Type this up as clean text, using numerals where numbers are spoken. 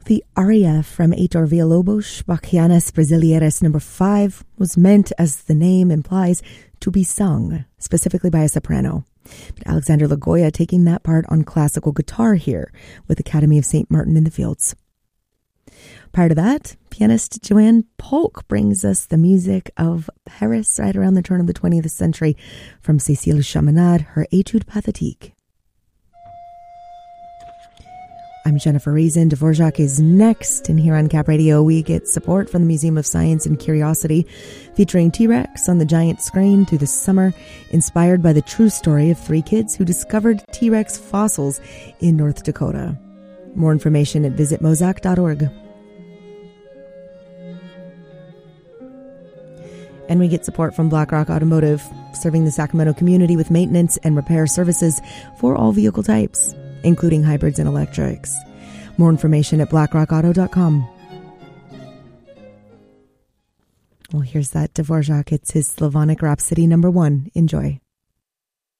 The aria from Heitor Villa-Lobos, Bachianas Brasileiras No. 5, was meant, as the name implies, to be sung, specifically by a soprano. But Alexander Lagoya taking that part on classical guitar here with Academy of St. Martin in the Fields. Prior to that, pianist Joanne Polk brings us the music of Paris right around the turn of the 20th century from Cécile Chaminade, her Étude Pathétique. I'm Jennifer Reason. Dvorak is next, and here on Cap Radio we get support from the Museum of Science and Curiosity, featuring T-Rex on the giant screen through the summer, inspired by the true story of 3 kids who discovered T-Rex fossils in North Dakota. More information at visitmozac.org. And we get support from BlackRock Automotive, serving the Sacramento community with maintenance and repair services for all vehicle types, including hybrids and electrics. More information at blackrockauto.com. Well, here's that Dvorak. It's his Slavonic Rhapsody No. 1. Enjoy.